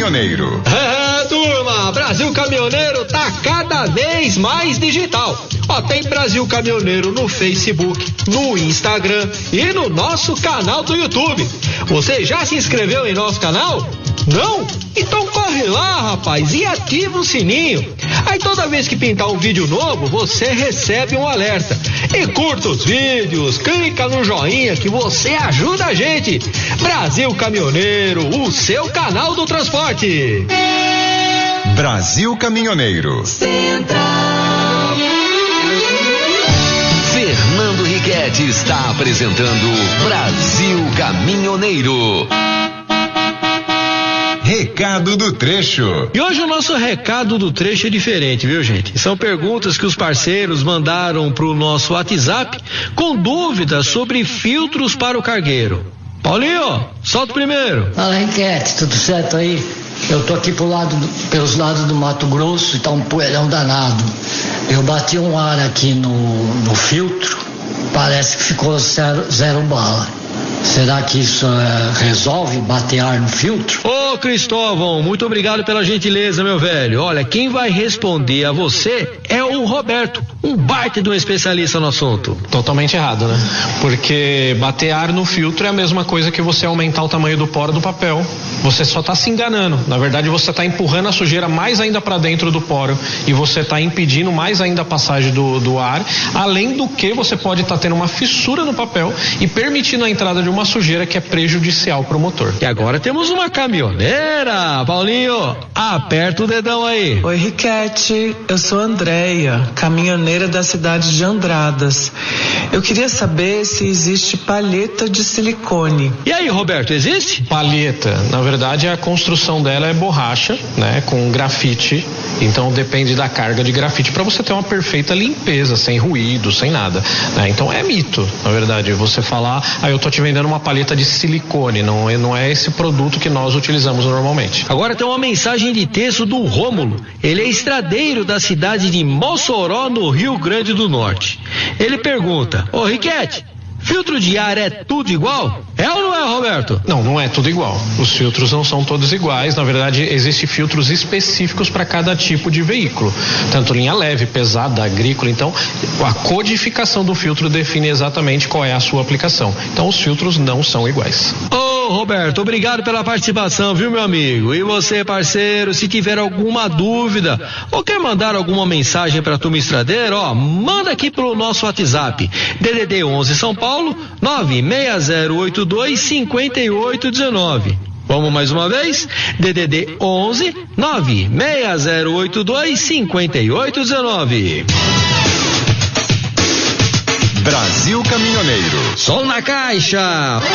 Caminhoneiro. Turma, Brasil Caminhoneiro tá cada vez mais digital. Ó, tem Brasil Caminhoneiro no Facebook, no Instagram e no nosso canal do YouTube. Você já se inscreveu em nosso canal? Não? Então corre lá, rapaz, e ativa o sininho. Aí toda vez que pintar um vídeo novo, você recebe um alerta. E curta os vídeos, clica no joinha que você ajuda a gente. Brasil Caminhoneiro, o seu canal do transporte. Brasil Caminhoneiro. Central. Fernando Riquetti está apresentando Brasil Caminhoneiro. Recado do trecho. E hoje o nosso recado do trecho é diferente, viu, gente? São perguntas que os parceiros mandaram pro nosso WhatsApp com dúvidas sobre filtros para o cargueiro. Paulinho, solta o primeiro. Fala, Riquetti, tudo certo aí? Eu tô aqui pelos lados do Mato Grosso e tá um poeirão danado. Eu bati um ar aqui no filtro, parece que ficou zero bala. Será que isso resolve bater ar no filtro? Ô Cristóvão, muito obrigado pela gentileza, meu velho. Olha, quem vai responder a você é o Roberto, um baita de um especialista no assunto. Totalmente errado, né? Porque bater ar no filtro é a mesma coisa que você aumentar o tamanho do poro do papel. Você só está se enganando. Na verdade, você está empurrando a sujeira mais ainda para dentro do poro e você está impedindo mais ainda a passagem do ar. Além do que, você pode estar tendo uma fissura no papel e permitindo a entrada de uma sujeira que é prejudicial para o motor. E agora temos uma caminhoneira. Paulinho, aperta o dedão aí. Oi, Riquetti, eu sou Andréia, caminhoneira da cidade de Andradas. Eu queria saber se existe palheta de silicone. E aí, Roberto, existe? Palheta, na verdade, a construção dela é borracha, né, com grafite. Então depende da carga de grafite para você ter uma perfeita limpeza, sem ruído, sem nada, né? Então é mito, na verdade, você falar, eu tô te vendendo uma palheta de silicone, não é esse produto que nós utilizamos normalmente. Agora tem uma mensagem de texto do Rômulo. Ele é estradeiro da cidade de Mossoró, no Rio Grande do Norte. Ele pergunta: ô Riquetti, filtro de ar é tudo igual? É ou não é, Roberto? Não é tudo igual. Os filtros não são todos iguais. Na verdade, existem filtros específicos para cada tipo de veículo. Tanto linha leve, pesada, agrícola. Então, a codificação do filtro define exatamente qual é a sua aplicação. Então, os filtros não são iguais. Ô, Roberto, obrigado pela participação, viu, meu amigo? E você, parceiro, se tiver alguma dúvida ou quer mandar alguma mensagem para a turma estradeira, manda aqui pelo nosso WhatsApp. DDD 11 São Paulo, 960825819. Vamos mais uma vez? DDD 11 960825819. Brasil Caminhoneiro. Som na caixa.